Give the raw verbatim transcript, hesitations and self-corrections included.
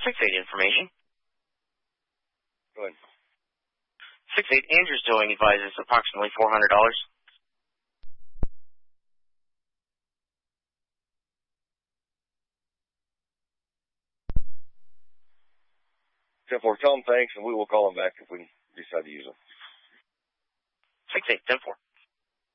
six eight information. Go ahead. six eight, Andrew's towing advises approximately four hundred dollars. ten four, tell them thanks, and we will call them back if we decide to use them. six eight, ten four.